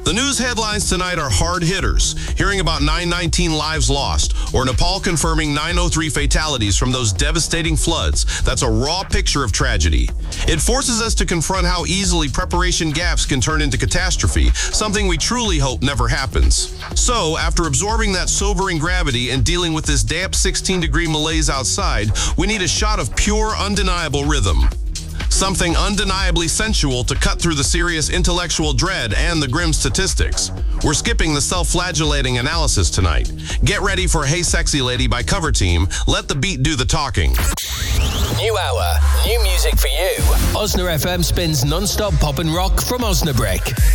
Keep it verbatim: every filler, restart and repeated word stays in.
The news headlines tonight are hard hitters. Hearing about nine nineteen lives lost, or Nepal confirming nine oh three fatalities from those devastating floods. That's a raw picture of tragedy. It forces us to confront how easily preparation gaps can turn into catastrophe, something we truly hope never happens. So, after absorbing that sobering gravity and dealing with this damp sixteen degree malaise outside, we need a shot of pure, undeniable rhythm. Something undeniably sensual to cut through the serious intellectual dread and the grim statistics. We're skipping the self-flagellating analysis tonight. Get ready for Hey Sexy Lady by Cover Team. Let the beat do the talking. New hour, new music for you. Osna F M spins non-stop pop and rock from Osnabrück.